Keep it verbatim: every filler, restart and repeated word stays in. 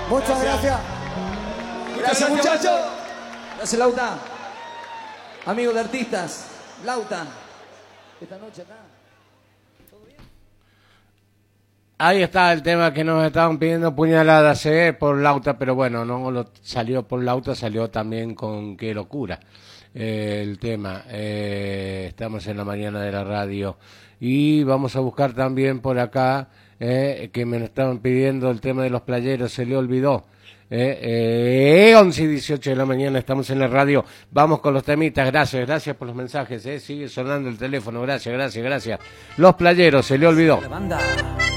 Muchas gracias. Gracias, muchachos. Gracias, Lauta. Amigo de artistas, Lauta. Esta noche acá. Ahí está el tema que nos estaban pidiendo, puñaladas, ¿eh? Por Lauta, pero bueno, no lo salió por Lauta, salió también con Qué Locura eh, el tema. Eh, estamos en la mañana de la radio y vamos a buscar también por acá, eh, que me estaban pidiendo el tema de los playeros, se le olvidó. Eh, eh, once y dieciocho de la mañana, estamos en la radio, vamos con los temitas, gracias, gracias por los mensajes, eh, sigue sonando el teléfono, gracias, gracias, gracias. Los playeros, se le olvidó.